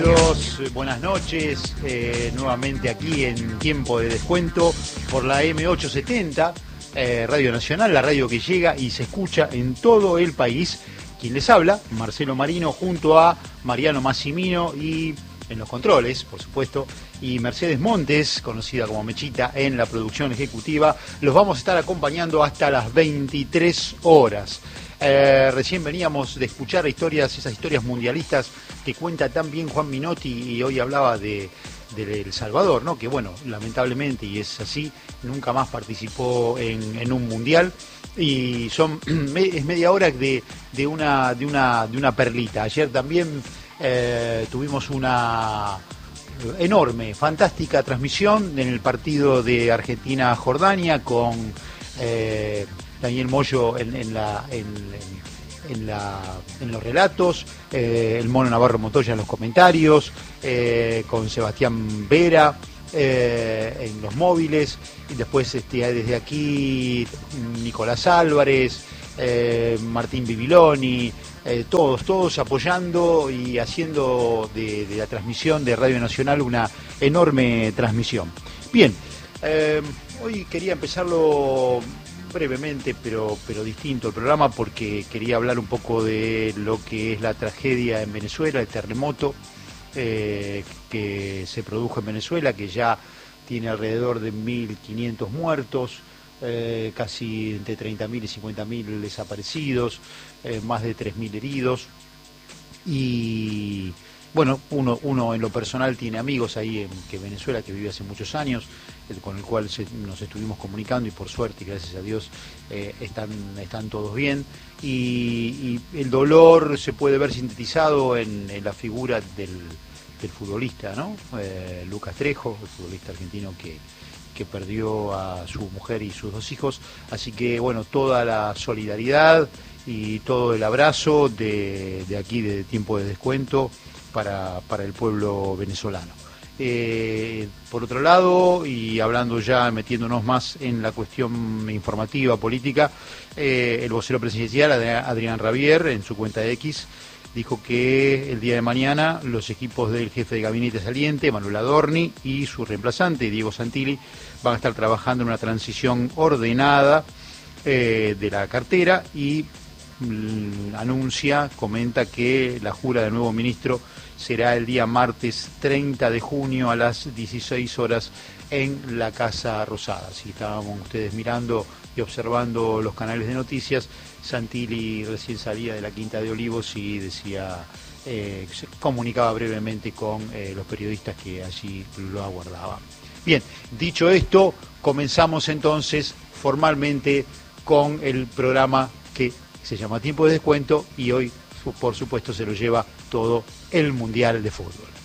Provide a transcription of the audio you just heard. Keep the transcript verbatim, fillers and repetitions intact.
Saludos, buenas noches, eh, nuevamente aquí en Tiempo de Descuento por la M ochocientos setenta, eh, Radio Nacional, la radio que llega y se escucha en todo el país. Quien les habla, Marcelo Marino, junto a Mariano Massimino y en los controles, por supuesto, y Mercedes Montes, conocida como Mechita, en la producción ejecutiva. Los vamos a estar acompañando hasta las veintitrés horas. Eh, recién veníamos de escuchar historias, esas historias mundialistas que cuenta tan bien Juan Minotti, y hoy hablaba de, de El Salvador, ¿no? Que bueno, lamentablemente, y es así, nunca más participó en, en un mundial. Y son es media hora de, de una de una de una perlita. Ayer también eh, tuvimos una enorme, fantástica transmisión en el partido de Argentina-Jordania con eh, Daniel Moyo en, en la en, en, la, en los relatos, eh, el Mono Navarro Montoya en los comentarios, eh, con Sebastián Vera eh, en los móviles, y después este, desde aquí Nicolás Álvarez, eh, Martín Bibiloni, eh, todos, todos apoyando y haciendo de, de la transmisión de Radio Nacional una enorme transmisión. Bien, eh, hoy quería empezarlo brevemente, pero, pero distinto el programa, porque quería hablar un poco de lo que es la tragedia en Venezuela, el terremoto eh, que se produjo en Venezuela, que ya tiene alrededor de mil quinientos muertos, eh, casi entre treinta mil y cincuenta mil desaparecidos, eh, más de tres mil heridos. Y bueno, uno, uno en lo personal tiene amigos ahí en que Venezuela, que vive hace muchos años, el, con el cual se, nos estuvimos comunicando, y por suerte y gracias a Dios eh, están, están todos bien. Y, y el dolor se puede ver sintetizado en, en la figura del, del futbolista, ¿no? Eh, Lucas Trejo, el futbolista argentino que, que perdió a su mujer y sus dos hijos. Así que bueno, toda la solidaridad y todo el abrazo de, de aquí, de Tiempo de Descuento, para, para el pueblo venezolano. Eh, por otro lado, y hablando ya, metiéndonos más en la cuestión informativa, política, eh, el vocero presidencial, Adrián Rabier, en su cuenta de X, dijo que el día de mañana los equipos del jefe de gabinete saliente, Manuel Adorni, y su reemplazante, Diego Santilli, van a estar trabajando en una transición ordenada eh, de la cartera, y mmm, anuncia, comenta que la jura del nuevo ministro será el día martes treinta de junio a las dieciséis horas en la Casa Rosada. Si estábamos ustedes mirando y observando los canales de noticias, Santilli recién salía de la Quinta de Olivos y decía, eh, se comunicaba brevemente con eh, los periodistas que allí lo aguardaban. Bien, dicho esto, comenzamos entonces formalmente con el programa que se llama Tiempo de Descuento, y hoy por supuesto se lo lleva todo el Mundial de Fútbol.